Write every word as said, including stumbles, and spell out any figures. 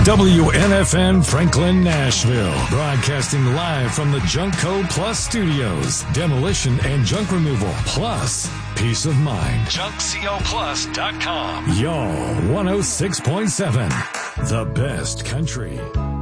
W N F N Franklin, Nashville. Broadcasting live from the Junkco Plus Studios. Demolition and junk removal, plus peace of mind. junk co plus dot com. Y'all, one oh six point seven. The best country.